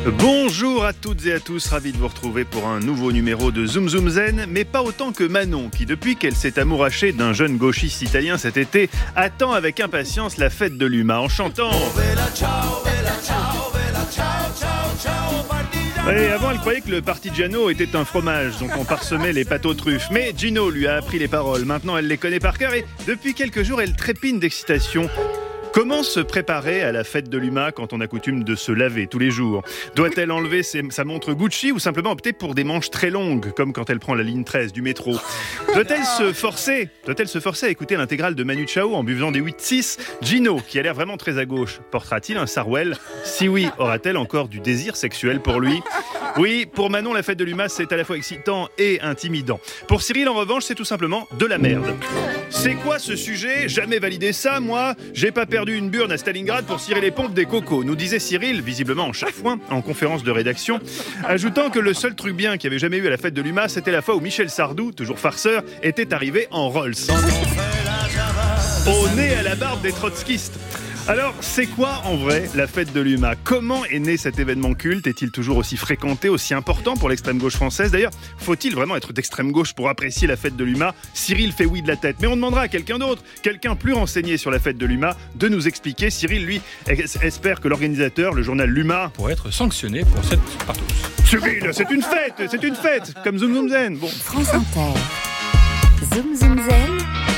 Bonjour à toutes et à tous, ravi de vous retrouver pour un nouveau numéro de Zoom Zoom Zen, mais pas autant que Manon, qui depuis qu'elle s'est amourachée d'un jeune gauchiste italien cet été, attend avec impatience la fête de l'UMA en chantant... Et avant, elle croyait que le partigiano était un fromage, donc on parsemait les pâtes aux truffes. Mais Gino lui a appris les paroles, maintenant elle les connaît par cœur et depuis quelques jours, elle trépine d'excitation. Comment se préparer à la fête de l'UMA quand on a coutume de se laver tous les jours ? Doit-elle enlever sa montre Gucci ou simplement opter pour des manches très longues, comme quand elle prend la ligne 13 du métro ? Doit-elle se forcer à écouter l'intégrale de Manu Chao en buvant des 8-6 ? Gino, qui a l'air vraiment très à gauche, portera-t-il un sarouel ? Si oui, aura-t-elle encore du désir sexuel pour lui ? Oui, pour Manon, la fête de l'UMA, c'est à la fois excitant et intimidant. Pour Cyril, en revanche, c'est tout simplement de la merde. C'est quoi ce sujet ? Jamais validé ça, moi. J'ai pas perdu une burne à Stalingrad pour cirer les pompes des cocos, nous disait Cyril, visiblement en chafouin, en conférence de rédaction, ajoutant que le seul truc bien qu'il n'y avait jamais eu à la fête de l'UMA, c'était la fois où Michel Sardou, toujours farceur, était arrivé en Rolls. Au nez à la barbe des trotskistes. Alors, c'est quoi en vrai la fête de l'UMA ? Comment est né cet événement culte ? Est-il toujours aussi fréquenté, aussi important pour l'extrême gauche française ? D'ailleurs, faut-il vraiment être d'extrême gauche pour apprécier la fête de l'UMA ? Cyril fait oui de la tête, mais on demandera à quelqu'un d'autre, quelqu'un plus renseigné sur la fête de l'UMA, de nous expliquer. Cyril, lui, espère que l'organisateur, le journal l'UMA, pourrait être sanctionné pour cette partouze. Cyril, c'est une fête, comme Zoom Zoom Zen. Bon. France Inter. Zoom Zoom Zen.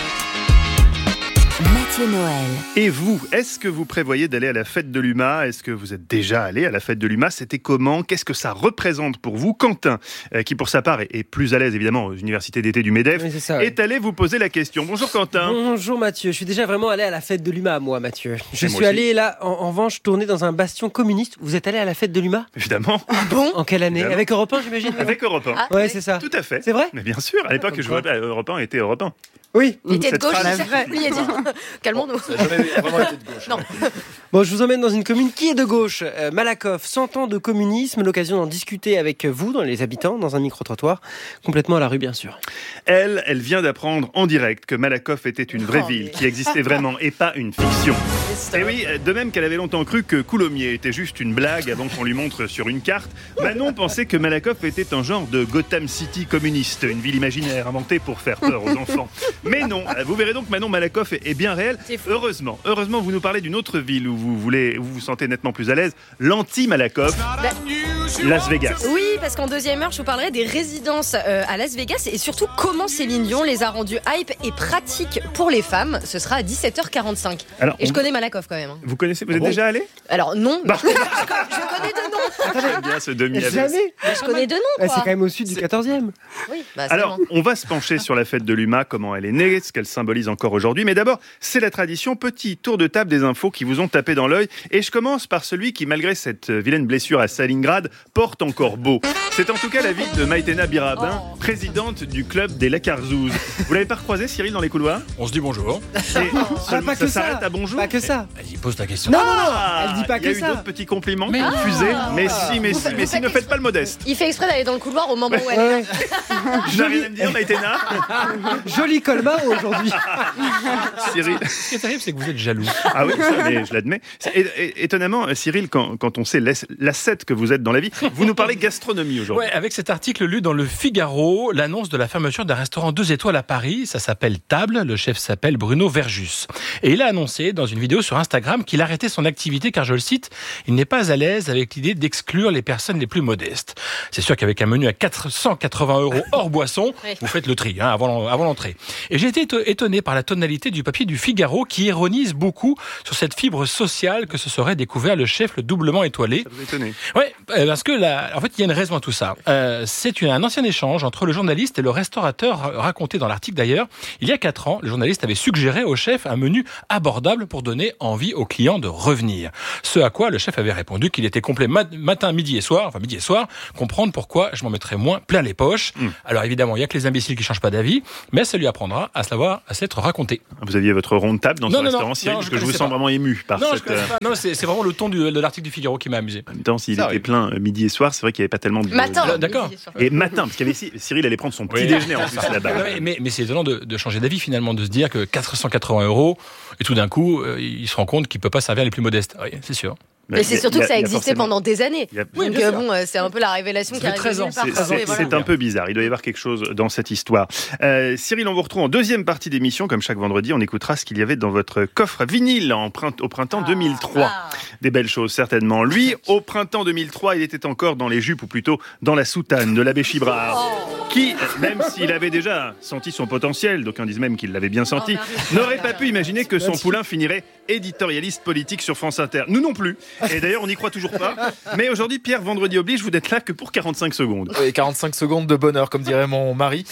Mathieu Noël. Et vous, est-ce que vous prévoyez d'aller à la fête de l'UMA ? Est-ce que vous êtes déjà allé à la fête de l'UMA ? C'était comment ? Qu'est-ce que ça représente pour vous ? Quentin, qui pour sa part est plus à l'aise évidemment aux universités d'été du MEDEF, oui, est allé vous poser la question. Bonjour Quentin. Bonjour Mathieu, je suis déjà vraiment allé à la fête de l'UMA, moi Mathieu. Je suis allé là, en revanche, tourner dans un bastion communiste. Vous êtes allé à la fête de l'UMA ? Évidemment. Ah bon ? En quelle année ? Évidemment. Avec Europe 1, j'imagine. Avec Europe 1. Ah, ouais, c'est ça. Tout à fait. C'est vrai ? Mais bien sûr, à l'époque, je vous rappelle, Europe 1 était Europe 1. Oui. Il était de gauche, phrase... il a dit calmons-nous. Ça n'a jamais vraiment été de gauche. Non. Bon, je vous emmène dans une commune qui est de gauche. Malakoff, 100 ans de communisme, l'occasion d'en discuter avec vous, dans les habitants, dans un micro-trottoir, complètement à la rue, bien sûr. Elle vient d'apprendre en direct que Malakoff était une vraie ville, qui existait vraiment et pas une fiction. Et oui, de même qu'elle avait longtemps cru que Coulommiers était juste une blague avant qu'on lui montre sur une carte, Manon pensait que Malakoff était un genre de Gotham City communiste, une ville imaginaire inventée pour faire peur aux enfants. Mais non, vous verrez donc Manon, Malakoff est bien réel. Heureusement, vous nous parlez d'une autre ville où vous vous sentez nettement plus à l'aise, l'anti-Malakoff, Las Vegas. Oui, parce qu'en deuxième heure, je vous parlerai des résidences à Las Vegas et surtout comment Céline Dion les a rendues hype et pratiques pour les femmes. Ce sera à 17h45. Alors, et je connais Malakoff quand même. Hein. Vous connaissez, vous êtes déjà allé ? Alors non, mais je connais de nom. J'aime bien ce demi-avis. Jamais. Je connais de nom, quoi. C'est quand même au sud du 14e. Oui, bah, Alors, on va se pencher sur la fête de l'UMA, comment elle est née, ce qu'elle symbolise encore aujourd'hui. Mais d'abord, c'est la tradition, petit tour de table des infos qui vous ont tapé dans l'œil. Et je commence par celui qui, malgré cette vilaine blessure à Stalingrad, porte encore beau. C'est en tout cas l'avis de Maïtena Birabin, présidente du club des Lacarzouz. Vous l'avez pas recroisée, Cyril, dans les couloirs ? On se dit bonjour. Pas que ça s'arrête à bonjour ? Pas que ça. Vas-y, pose ta question. Non, elle dit pas Il y a que eu ça. d'autres petits compliments qui ont fusé. Mais si, ne faites pas le modeste. Il fait exprès d'aller dans le couloir au moment où elle est là. Je n'ai rien à me dire, Maïtena. Joli colmar aujourd'hui. Cyril. Ce qui est terrible, c'est que vous êtes jaloux. Ah oui, ça, mais je l'admets. Étonnamment, Cyril, quand on sait l'ascète que vous êtes dans la vie, vous nous parlez gastronomie aujourd'hui. Ouais, avec cet article lu dans le Figaro, l'annonce de la fermeture d'un restaurant 2 étoiles à Paris, ça s'appelle Table, le chef s'appelle Bruno Verjus. Et il a annoncé dans une vidéo sur Instagram qu'il arrêtait son activité car, je le cite, il n'est pas à l'aise avec l'idée d'exclure les personnes les plus modestes. C'est sûr qu'avec un menu à 480 € hors boisson, vous faites le tri avant l'entrée. Et j'ai été étonné par la tonalité du papier du Figaro qui ironise beaucoup sur cette fibre sociale que se serait découvert le chef le doublement étoilé. Ça vous étonne ? Oui, parce que en fait, il y a une raison à tout ça. C'est un ancien échange entre le journaliste et le restaurateur, raconté dans l'article d'ailleurs. Il y a 4 ans, le journaliste avait suggéré au chef un menu abordable pour donner envie aux clients de revenir. Ce à quoi le chef avait répondu qu'il était complet matin, midi et soir, comprendre pourquoi je m'en mettrais moins plein les poches. Alors évidemment, il y a que les imbéciles qui changent pas d'avis, mais ça lui apprendra à s'être raconté. Vous aviez votre rond de table dans ce restaurant, Cyril, parce que je vous sens vraiment ému par cette... Non, c'est vraiment le ton de l'article du Figaro qui m'a amusé. En même temps, s'il était plein midi et soir, c'est vrai qu'il n'y avait pas tellement de... Matin. D'accord. Et matin, parce qu'il y avait Cyril allait prendre son petit déjeuner en plus là-bas. Mais c'est étonnant de changer d'avis finalement, de se dire que 480 €, et tout d'un coup, il se rend compte qu'il ne peut pas servir les plus modestes. Oui, c'est sûr. Mais c'est surtout que ça existait pendant des années. Oui, Donc bien sûr. bon, c'est un peu la révélation qui arrive 13 ans. nulle part. C'est un peu bizarre. Il doit y avoir quelque chose dans cette histoire. Cyril, on vous retrouve en deuxième partie d'émission. Comme chaque vendredi, on écoutera ce qu'il y avait dans votre coffre vinyle au printemps 2003. Des belles choses, certainement. Lui, au printemps 2003, il était encore dans les jupes, ou plutôt dans la soutane de l'abbé Chibrard, qui, même s'il avait déjà senti son potentiel, d'aucuns disent même qu'il l'avait bien senti, n'aurait pas pu imaginer que son poulain finirait éditorialiste politique sur France Inter. Nous non plus. Et d'ailleurs, on n'y croit toujours pas. Mais aujourd'hui, Pierre, vendredi oblige, vous n'êtes là que pour 45 secondes. Et 45 secondes de bonheur, comme dirait mon mari.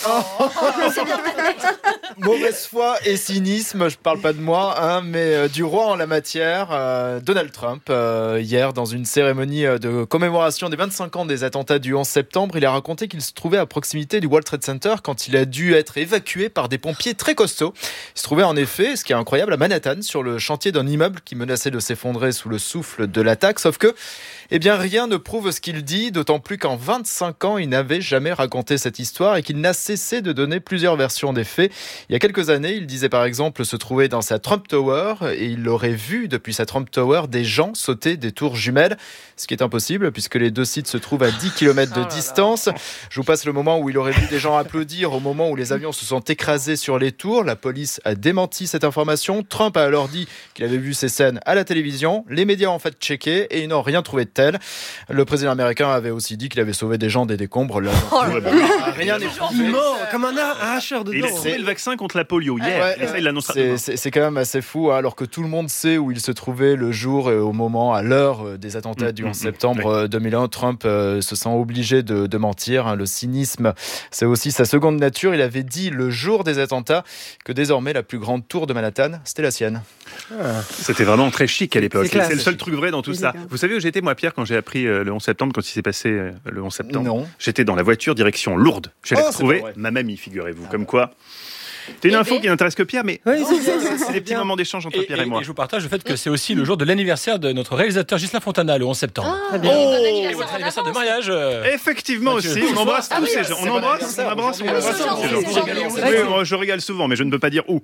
Mauvaise foi et cynisme, je parle pas de moi, mais du roi en la matière. Donald Trump, hier, dans une cérémonie de commémoration des 25 ans des attentats du 11 septembre, il a raconté qu'il se trouvait à proximité du World Trade Center quand il a dû être évacué par des pompiers très costauds. Il se trouvait en effet, ce qui est incroyable, à Manhattan, sur le chantier d'un immeuble qui menaçait de s'effondrer sous le souffle de l'attaque, sauf que rien ne prouve ce qu'il dit, d'autant plus qu'en 25 ans, il n'avait jamais raconté cette histoire et qu'il n'a cessé de donner plusieurs versions des faits. Il y a quelques années, il disait par exemple se trouver dans sa Trump Tower et il aurait vu depuis sa Trump Tower des gens sauter des tours jumelles, ce qui est impossible puisque les deux sites se trouvent à 10 km de distance. Je vous passe le moment où il aurait vu des gens applaudir au moment où les avions se sont écrasés sur les tours. La police a démenti cette information. Trump a alors dit qu'il avait vu ces scènes à la télévision. Les médias ont fait checker et ils n'ont rien trouvé de tel. Le président américain avait aussi dit qu'il avait sauvé des gens des décombres. Là, rien n'est prouvé. Il ment comme un arracheur de dents. Il a trouvé le vaccin contre la polio hier. Et ça, il l'annoncera demain. C'est quand même assez fou, alors que tout le monde sait où il se trouvait le jour et au moment, à l'heure des attentats du 11 septembre 2001. Trump se sent obligé de mentir. Le cynisme, c'est aussi sa seconde nature. Il avait dit le jour des attentats que désormais la plus grande tour de Manhattan, c'était la sienne. C'était vraiment très chic à l'époque. C'est le seul chic. truc vrai dans tout ça. Vous savez où j'étais, moi, Pierre, quand j'ai appris le 11 septembre, quand il s'est passé le 11 septembre? Non. J'étais dans la voiture direction Lourdes. J'allais retrouver ma mamie, figurez-vous. Comme quoi. C'est une info qui n'intéresse que Pierre, mais c'est des petits moments d'échange entre Pierre et moi. Et je vous partage le fait que c'est aussi le jour de l'anniversaire de notre réalisateur Ghislain Fontana, le 11 septembre. Et votre anniversaire de mariage. Effectivement aussi, on embrasse tous ces gens. On embrasse tous ces gens. Oui, je régale souvent, mais je ne peux pas dire où.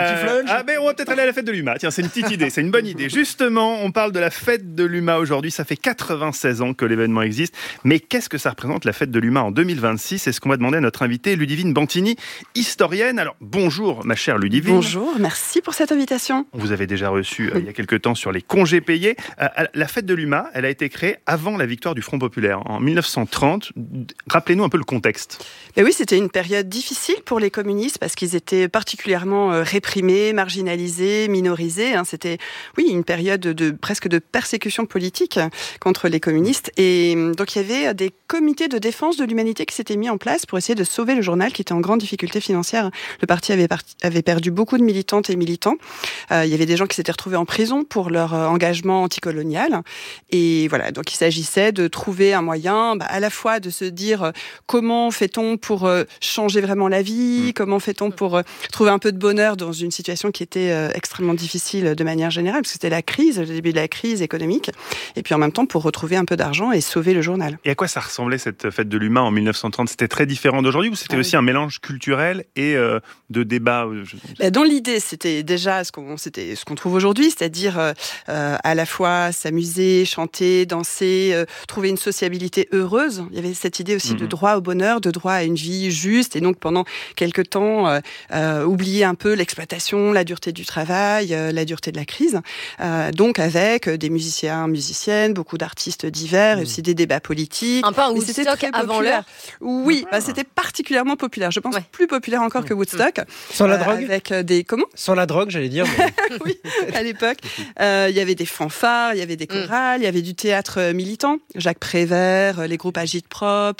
On va peut-être aller à la fête de l'UMA. Tiens, c'est une petite idée, c'est une bonne idée. Justement, on parle de la fête de l'UMA aujourd'hui. Ça fait 96 ans que l'événement existe. Mais qu'est-ce que ça représente, la fête de l'UMA en 2026? C'est ce qu'on va demander à notre invitée Ludivine Bantini, historienne. Alors, bonjour, ma chère Ludivine. Bonjour, merci pour cette invitation. On vous avait déjà reçu il y a quelques temps sur les congés payés. La fête de l'UMA, elle a été créée avant la victoire du Front populaire, en 1930. Rappelez-nous un peu le contexte. Oui, c'était une période difficile pour les communistes parce qu'ils étaient particulièrement réprimés, marginalisés, minorisés. C'était une période presque de persécution politique contre les communistes. Et donc il y avait des comités de défense de l'humanité qui s'étaient mis en place pour essayer de sauver le journal qui était en grande difficulté financière. Le parti avait perdu beaucoup de militantes et militants. Il y avait des gens qui s'étaient retrouvés en prison pour leur engagement anticolonial. Et voilà, donc il s'agissait de trouver un moyen à la fois de se dire comment fait-on pour changer vraiment la vie, comment fait-on pour trouver un peu de bonheur dans une situation qui était extrêmement difficile de manière générale, parce que c'était la crise, le début de la crise économique, et puis en même temps pour retrouver un peu d'argent et sauver le journal. Et à quoi ça ressemblait cette fête de l'UMA en 1930? C'était très différent d'aujourd'hui ou c'était aussi un mélange culturel et de débat? Dans l'idée, c'était déjà ce qu'on trouve aujourd'hui, c'est-à-dire à la fois s'amuser, chanter, danser, trouver une sociabilité heureuse. Il y avait cette idée aussi de droit au bonheur, de droit à une vie juste, et donc pendant quelque temps oublier un peu l'exploitation, la dureté du travail, la dureté de la crise. Donc avec des musiciens, musiciennes, beaucoup d'artistes divers, et aussi des débats politiques. Un peu un Woodstock avant l'heure. Oui, c'était particulièrement populaire. Je pense plus populaire encore que Woodstock. Sans la drogue avec des comment? Sans la drogue, j'allais dire. Mais... Oui, à l'époque, il y avait des fanfares, il y avait des chorales, il y avait du théâtre militant. Jacques Prévert, les groupes Agitprop,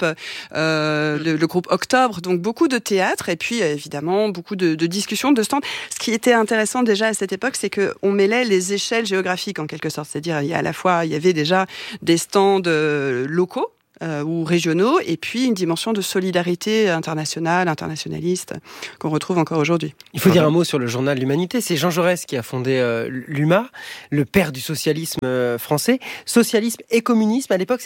le groupe Octobre, donc beaucoup de théâtre et puis évidemment beaucoup de discussions, de stands. Ce qui était intéressant déjà à cette époque, c'est qu'on mêlait les échelles géographiques en quelque sorte, c'est-à-dire il y avait déjà des stands locaux ou régionaux, et puis une dimension de solidarité internationale, internationaliste, qu'on retrouve encore aujourd'hui. Il faut dire un mot sur le journal L'Humanité. C'est Jean Jaurès qui a fondé l'UMA, le père du socialisme français. Socialisme et communisme, à l'époque, c'était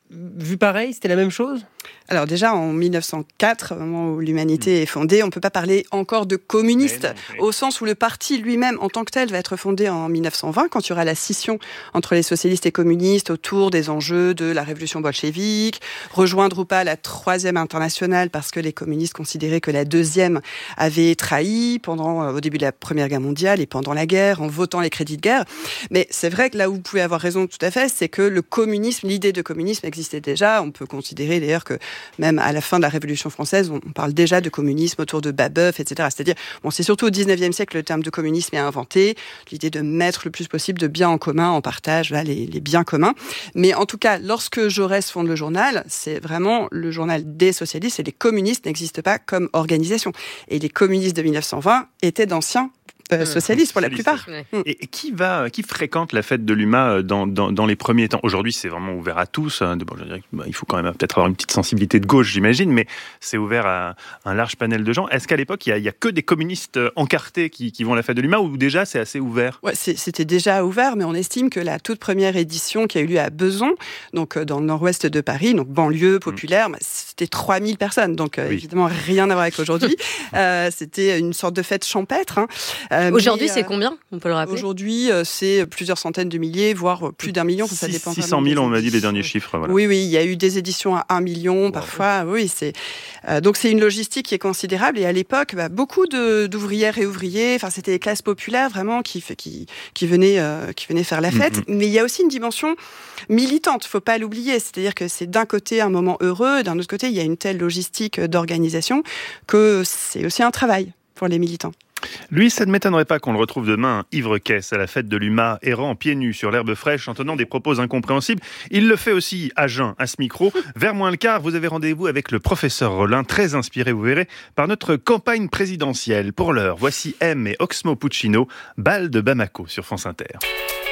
vu pareil, c'était la même chose ? Alors déjà, en 1904, au moment où l'humanité est fondée, on ne peut pas parler encore de communiste, au sens où le parti lui-même, en tant que tel, va être fondé en 1920, quand il y aura la scission entre les socialistes et communistes autour des enjeux de la révolution bolchevique, rejoindre ou pas la Troisième internationale, parce que les communistes considéraient que la Deuxième avait trahi au début de la Première Guerre mondiale et pendant la guerre, en votant les crédits de guerre. Mais c'est vrai que là où vous pouvez avoir raison tout à fait, c'est que le communisme, l'idée de communisme existait déjà. On peut considérer d'ailleurs que même à la fin de la Révolution française, on parle déjà de communisme autour de Babeuf, etc. C'est-à-dire, c'est surtout au 19e siècle que le terme de communisme est inventé, l'idée de mettre le plus possible de biens en commun, en partage, les biens communs. Mais en tout cas, lorsque Jaurès fonde le journal, c'est vraiment le journal des socialistes, et les communistes n'existent pas comme organisation. Et les communistes de 1920 étaient d'anciens socialistes pour la plupart. Et qui fréquente la fête de l'UMA dans les premiers temps ? Aujourd'hui, c'est vraiment ouvert à tous. Je dirais qu'il faut quand même peut-être avoir une petite sensibilité de gauche, j'imagine, mais c'est ouvert à un large panel de gens. Est-ce qu'à l'époque, il y a que des communistes encartés qui vont à la fête de l'UMA, ou déjà c'est assez ouvert ? Ouais, c'était déjà ouvert, mais on estime que la toute première édition qui a eu lieu à Besançon, donc dans le nord-ouest de Paris, donc banlieue populaire, c'était 3000 personnes, donc évidemment rien à voir avec aujourd'hui. C'était une sorte de fête champêtre. Aujourd'hui, c'est combien ? On peut le rappeler ? Aujourd'hui, c'est plusieurs centaines de milliers, voire plus d'1 million. Ça dépend 600 000, on m'a dit les derniers chiffres. Voilà. Oui, il y a eu des éditions à 1 million parfois. Oui, donc c'est une logistique qui est considérable. Et à l'époque, beaucoup d'ouvrières et ouvriers, c'était les classes populaires vraiment qui venaient faire la fête. Mais il y a aussi une dimension militante, faut pas l'oublier. C'est-à-dire que c'est d'un côté un moment heureux, et d'un autre côté, il y a une telle logistique d'organisation que c'est aussi un travail pour les militants. Lui, ça ne m'étonnerait pas qu'on le retrouve demain, Ivre Caisse, à la fête de l'UMA, errant pieds nus sur l'herbe fraîche, en tenant des propos incompréhensibles. Il le fait aussi à jeun, à ce micro. Vers moins le quart, vous avez rendez-vous avec le professeur Rollin, très inspiré, vous verrez, par notre campagne présidentielle. Pour l'heure, voici M et Oxmo Puccino, Bal de Bamako sur France Inter.